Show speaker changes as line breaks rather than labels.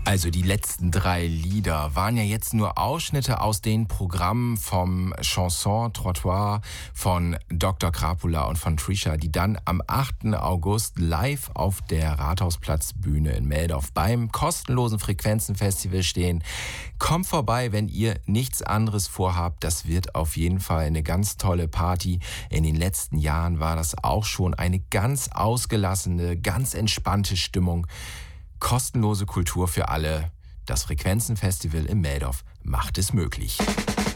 Also die letzten 3 Lieder waren ja jetzt nur Ausschnitte aus den Programmen vom Chanson Trottoir von Dr. Crapula und von Trisha, die dann am 8. August live auf der Rathausplatzbühne in Meldorf beim kostenlosen Frequenzen-Festival stehen. Kommt vorbei, wenn ihr nichts anderes vorhabt. Das wird auf jeden Fall eine ganz tolle Party. In den letzten Jahren war das auch schon eine ganz ausgelassene, ganz entspannte Stimmung. Kostenlose Kultur für alle. Das Frequenzen-Festival in Meldorf macht es möglich.